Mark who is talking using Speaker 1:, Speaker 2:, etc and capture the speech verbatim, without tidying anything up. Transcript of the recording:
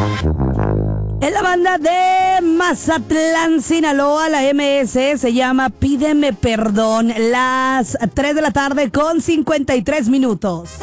Speaker 1: Es la banda de Mazatlán, Sinaloa, la M S, se llama Pídeme Perdón, las tres de la tarde con cincuenta y tres minutos.